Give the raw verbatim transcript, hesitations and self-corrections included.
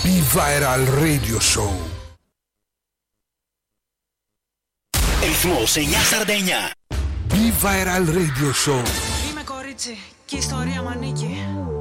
B-Viral Radio Show. Ρυθμός εννιακόσια σαράντα εννιά. B-Viral Radio Show. Είμαι κορίτσι και η ιστορία μου ανήκει.